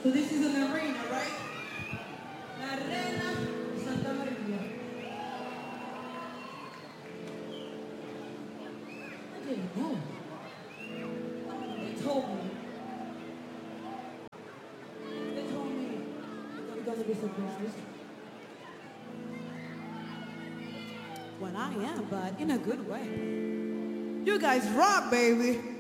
So this is an arena, right? La Arena Santa Maria. I didn't know. They told me. They told me that we're gonna be so precious. Well, I am, but in a good way. You guys rock, baby.